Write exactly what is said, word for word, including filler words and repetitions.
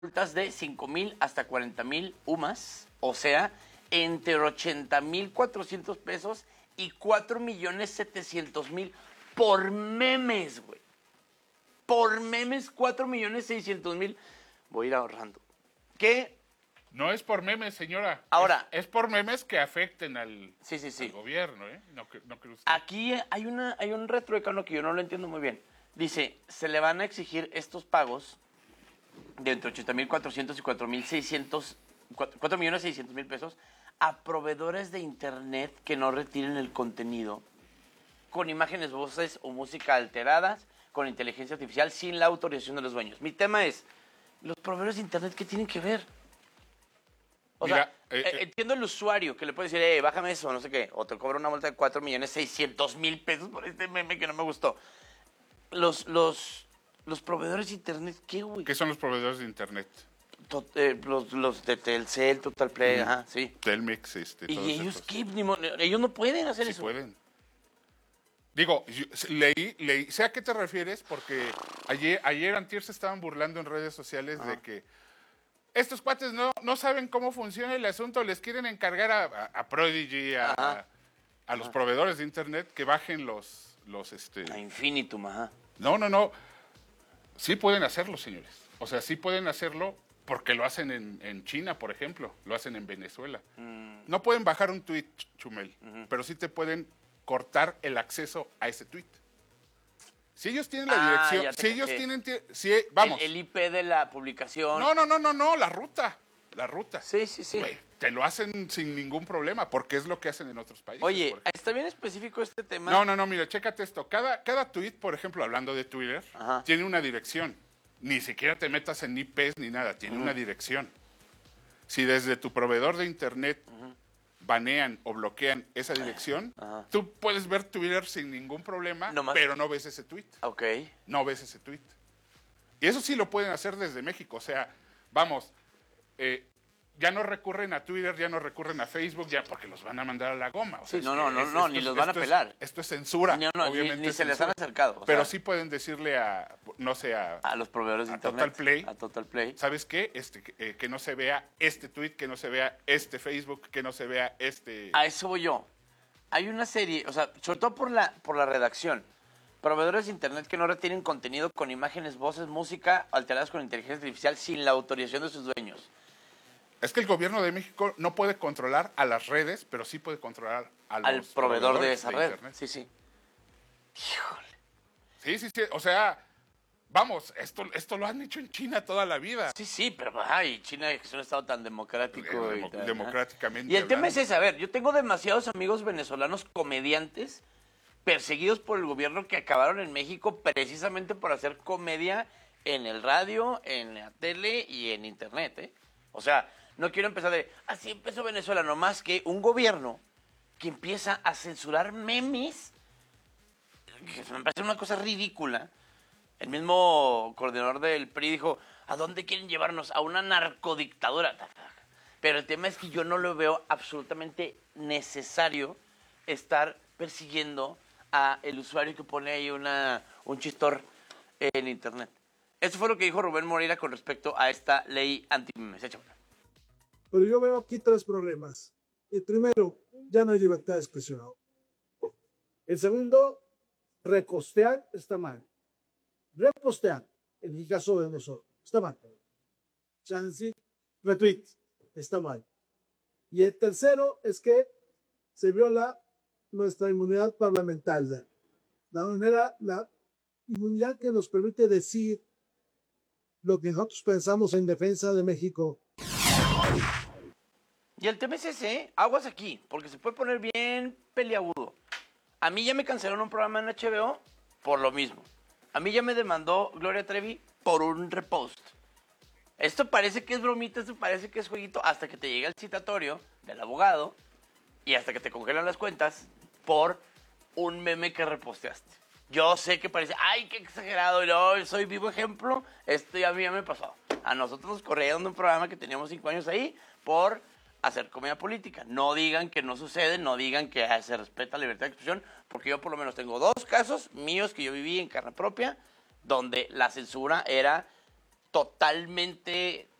multas de cinco mil hasta cuarenta mil U M A S, o sea, entre ochenta mil cuatrocientos pesos y cuatro millones setecientos mil por memes, güey. Por memes, cuatro millones seiscientos mil. Voy a ir ahorrando. ¿Qué? No es por memes, señora. Ahora. Es, es por memes que afecten al, sí, sí, sí. al gobierno, ¿eh? No, no cree usted. Aquí hay, una, hay un retroecano que yo no lo entiendo muy bien. Dice, se le van a exigir estos pagos de entre ochenta mil cuatrocientos y cuatro mil seiscientos, cuatro millones seiscientos mil pesos a proveedores de internet que no retiren el contenido con imágenes, voces o música alteradas con inteligencia artificial sin la autorización de los dueños. Mi tema es, los proveedores de internet, ¿qué tienen que ver? O Mira, sea, eh, eh, entiendo el usuario que le puede decir, eh, bájame eso, no sé qué, o te cobra una multa de cuatro millones seiscientos mil pesos por este meme que no me gustó. Los, los, los proveedores de internet, ¿qué, güey? ¿Qué son los proveedores de internet? Tot, eh, los, los de Telcel, Total Play, mm. ajá, sí. Telmex, este, ¿Y todos ellos estos. qué? Ellos no pueden hacer sí eso. Sí pueden. Digo, yo, leí, leí, sé a qué te refieres, porque ayer, ayer antier se estaban burlando en redes sociales ajá. de que estos cuates no, no saben cómo funciona el asunto, les quieren encargar a, a, a Prodigy, a, a, a los proveedores de internet que bajen los... los este... A Infinitum, ajá. No, no, no. Sí pueden hacerlo, señores. O sea, sí pueden hacerlo porque lo hacen en, en China, por ejemplo. Lo hacen en Venezuela. Mm. No pueden bajar un tuit, Chumel, uh-huh. pero sí te pueden cortar el acceso a ese tuit. Si ellos tienen la ah, dirección, si ellos tienen, si, vamos. El, el I P de la publicación. No, no, no, no, no, la ruta, la ruta. Sí, sí, sí. Wey, te lo hacen sin ningún problema, porque es lo que hacen en otros países. Oye, está bien específico este tema. No, no, no, mira, chécate esto. Cada, cada tweet, por ejemplo, hablando de Twitter, ajá. tiene una dirección. Ni siquiera te metas en I Pes ni nada, tiene uh-huh. una dirección. Si desde tu proveedor de internet uh-huh. banean o bloquean esa dirección, uh-huh. tú puedes ver Twitter sin ningún problema, no pero no ves ese tweet. Ok. No ves ese tweet. Y eso sí lo pueden hacer desde México. O sea, vamos, eh, ya no recurren a Twitter, ya no recurren a Facebook, ya porque los van a mandar a la goma. O sea, sí, no, no, no, no, ni los van a pelar. Es, esto es censura, no, no, obviamente. Ni, ni se censura. les han acercado. Pero sea, sí pueden decirle a, no sé, a... A los proveedores de a internet. Total Play. A Total Play. ¿Sabes qué? Este, eh, que no se vea este tweet, que no se vea este Facebook, que no se vea este... A eso voy yo. Hay una serie, o sea, sobre todo por la, por la redacción. Proveedores de internet que no retienen contenido con imágenes, voces, música alteradas con inteligencia artificial sin la autorización de sus dueños. Es que el gobierno de México no puede controlar a las redes, pero sí puede controlar a los al proveedor de esa de red. Internet. Sí, sí. Híjole. Sí, sí, sí. O sea, vamos, esto, esto lo han hecho en China toda la vida. Sí, sí, pero ay, China es un estado tan democrático. Eh, y tal, democráticamente. Y el tema es hablando. ese, a ver, yo tengo demasiados amigos venezolanos comediantes perseguidos por el gobierno que acabaron en México precisamente por hacer comedia en el radio, en la tele y en internet, ¿eh? O sea, no quiero empezar de, así empezó Venezuela, nomás que un gobierno que empieza a censurar memes, que me parece una cosa ridícula. El mismo coordinador del P R I dijo, ¿a dónde quieren llevarnos? A una narcodictadura. Pero el tema es que yo no lo veo absolutamente necesario estar persiguiendo a el usuario que pone ahí una, un chistor en internet. Eso fue lo que dijo Rubén Moreira con respecto a esta ley anti-memes. Pero yo veo aquí tres problemas. El primero, ya no hay libertad de expresión. El segundo, repostear está mal. Repostear, en el caso de nosotros, está mal. O sea, decir, retweet, está mal. Y el tercero es que se viola nuestra inmunidad parlamentaria. La manera, la inmunidad que nos permite decir lo que nosotros pensamos en defensa de México. Y el tema es ese, ¿eh? Aguas aquí, porque se puede poner bien peliagudo. A mí ya me cancelaron un programa en H B O por lo mismo. A mí ya me demandó Gloria Trevi por un repost. Esto parece que es bromita, esto parece que es jueguito, hasta que te llega el citatorio del abogado y hasta que te congelan las cuentas por un meme que reposteaste. Yo sé que parece, ay, qué exagerado, yo soy vivo ejemplo, esto ya a mí ya me pasó. A nosotros nos corrieron de un programa que teníamos cinco años ahí por hacer comedia política. No digan que no sucede, no digan que se respeta la libertad de expresión, porque yo por lo menos tengo dos casos míos que yo viví en carne propia, donde la censura era totalmente